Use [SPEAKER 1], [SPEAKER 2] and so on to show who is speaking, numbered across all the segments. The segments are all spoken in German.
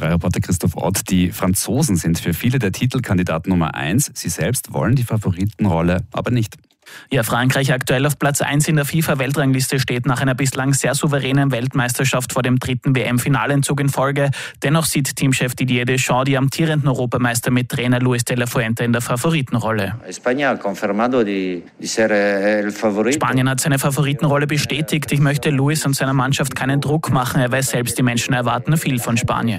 [SPEAKER 1] Ö3-Reporter Christoph Ott. Die Franzosen sind für viele der Titelkandidaten Nummer 1. Sie selbst wollen die Favoritenrolle aber nicht.
[SPEAKER 2] Ja, Frankreich aktuell auf Platz 1 in der FIFA-Weltrangliste steht nach einer bislang sehr souveränen Weltmeisterschaft vor dem 3. WM-Finalentzug in Folge. Dennoch sieht Teamchef Didier Deschamps die amtierenden Europameister mit Trainer Luis de la Fuente in der Favoritenrolle. Spanien hat seine Favoritenrolle bestätigt. Ich möchte Luis und seiner Mannschaft keinen Druck machen. Er weiß selbst, die Menschen erwarten viel von Spanien.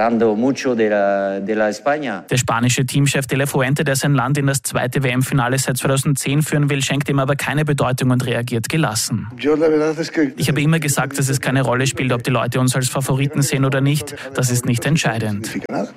[SPEAKER 2] Der spanische Teamchef de la Fuente, der sein Land in das 2. WM-Finale seit 2010 führen will, schenkt ihm aber keine Bedeutung und reagiert gelassen. Ich habe immer gesagt, dass es keine Rolle spielt, ob die Leute uns als Favoriten sehen oder nicht. Das ist nicht entscheidend.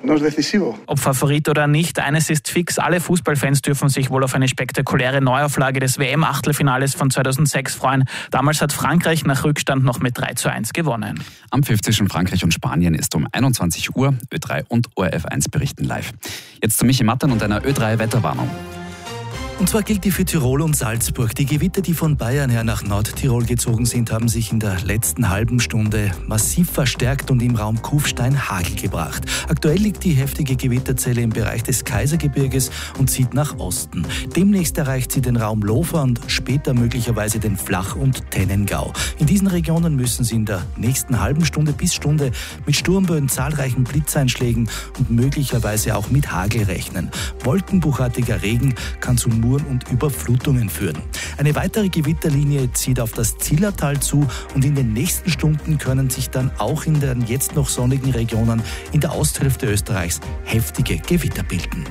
[SPEAKER 2] Ob Favorit oder nicht, eines ist fix, alle Fußballfans dürfen sich wohl auf eine spektakuläre Neuauflage des WM-Achtelfinales von 2006 freuen. Damals hat Frankreich nach Rückstand noch mit 3:1 gewonnen.
[SPEAKER 1] Am 5 zwischen Frankreich und Spanien ist um 21 Uhr. Ö3 und ORF1 berichten live. Jetzt zu Michi Mattern und einer Ö3-Wetterwarnung.
[SPEAKER 3] Und zwar gilt die für Tirol und Salzburg. Die Gewitter, die von Bayern her nach Nordtirol gezogen sind, haben sich in der letzten halben Stunde massiv verstärkt und im Raum Kufstein Hagel gebracht. Aktuell liegt die heftige Gewitterzelle im Bereich des Kaisergebirges und zieht nach Osten. Demnächst erreicht sie den Raum Lofer und später möglicherweise den Flach- und Tennengau. In diesen Regionen müssen Sie in der nächsten halben Stunde bis Stunde mit Sturmböen, zahlreichen Blitzeinschlägen und möglicherweise auch mit Hagel rechnen. Wolkenbuchartiger Regen kann zu Muren und Überflutungen führen. Eine weitere Gewitterlinie zieht auf das Zillertal zu und in den nächsten Stunden können sich dann auch in den jetzt noch sonnigen Regionen in der Osthälfte Österreichs heftige Gewitter bilden.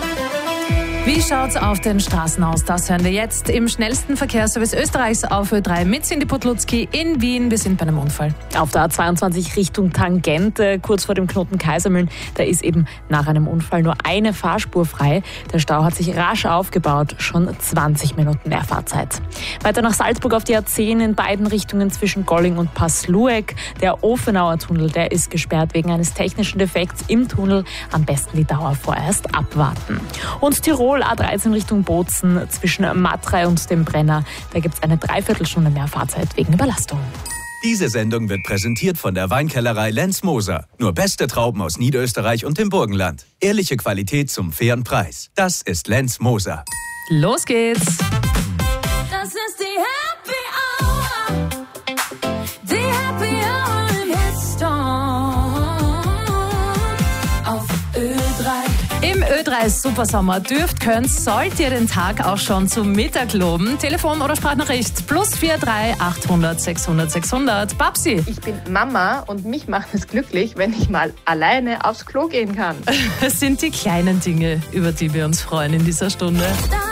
[SPEAKER 4] Wie schaut's auf den Straßen aus? Das hören wir jetzt im schnellsten Verkehrsservice Österreichs auf Ö3 mit Cindy Potlutzki in Wien. Wir sind bei einem Unfall.
[SPEAKER 5] Auf der A22 Richtung Tangente, kurz vor dem Knoten Kaisermühlen, da ist eben nach einem Unfall nur eine Fahrspur frei. Der Stau hat sich rasch aufgebaut, schon 20 Minuten mehr Fahrzeit. Weiter nach Salzburg auf die A10 in beiden Richtungen zwischen Golling und Passlueck. Der Ofenauer Tunnel, der ist gesperrt wegen eines technischen Defekts im Tunnel. Am besten die Dauer vorerst abwarten. Und Tirol A13 Richtung Bozen zwischen Matrei und dem Brenner. Da gibt es eine Dreiviertelstunde mehr Fahrzeit wegen Überlastung.
[SPEAKER 6] Diese Sendung wird präsentiert von der Weinkellerei Lenz Moser. Nur beste Trauben aus Niederösterreich und dem Burgenland. Ehrliche Qualität zum fairen Preis. Das ist Lenz Moser.
[SPEAKER 4] Los geht's!
[SPEAKER 7] Das ist die Happy Hour. Die Happy Hour im Hitstorm auf Ö3.
[SPEAKER 4] Im Ö3 Supersommer dürft, könnt, sollt ihr den Tag auch schon zum Mittag loben. Telefon oder Sprachnachricht +43 800 600 600. Babsi.
[SPEAKER 8] Ich bin Mama und mich macht es glücklich, wenn ich mal alleine aufs Klo gehen kann.
[SPEAKER 4] Es sind die kleinen Dinge, über die wir uns freuen in dieser Stunde.